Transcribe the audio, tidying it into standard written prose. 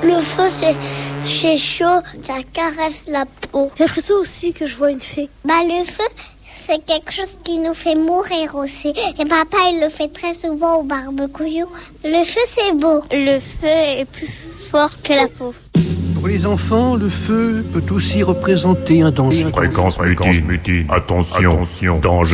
Le feu, c'est chaud, ça caresse la peau. J'ai l'impression aussi que je vois une fée. Le feu, c'est quelque chose qui nous fait mourir aussi. Et papa, il le fait très souvent au barbecue. Le feu, c'est beau. Le feu est plus fort que la peau. Pour les enfants, le feu peut aussi représenter un danger. Fréquence mutine. Attention, danger.